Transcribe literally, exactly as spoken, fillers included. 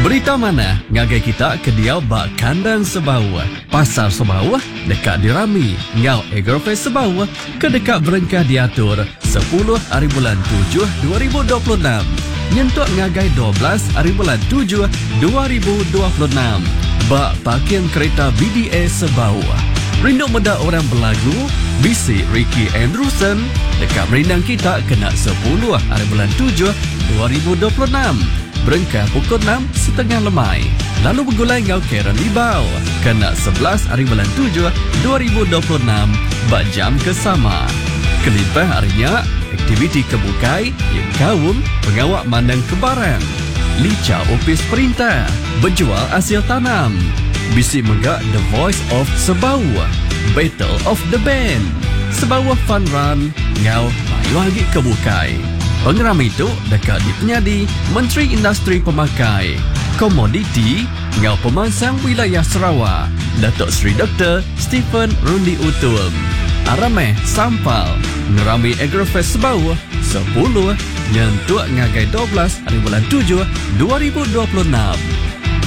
Berita mana ngagai kita ke dia bak kandang Sebau. Pasar Sebau dekat dirami. Ngau Agrofest Sebau ke dekat berengkah diatur sepuluh hari bulan tujuh dua ribu dua puluh enam. Nyentuk ngagai dua belas hari bulan tujuh dua ribu dua puluh enam. Bak parkiran kereta B D A Sebau. Rindu muda orang berlagu, bisi Ricky Andrewson dekat merindang kita kena sepuluh hari bulan tujuh dua ribu dua puluh enam. Berengkah pukul enam setengah lemai. Lalu bergulai ngau Karen Libau kena sebelas hari bulan tujuh dua ribu dua puluh enam bak jam kesama. Kelimpah harinya aktiviti kebukai yang kaum pengawak mandang kebarang. Lica opis perintah, berjual hasil tanam. Bisi megak The Voice of Sebau, Battle of the Band, Sebau Fun Run, ngau mayu lagi kebukai. Pengeram itu dekat di penyadi Menteri Industri Pemakai, Komoditi, ngau pemansang wilayah Sarawak, Datuk Seri Doktor Stephen Rundi Utul. Arameh Sampal, ngerami Agrofest Sebau, sepuluh, nyentuk ngagai dua belas hari bulan tujuh dua ribu dua puluh enam.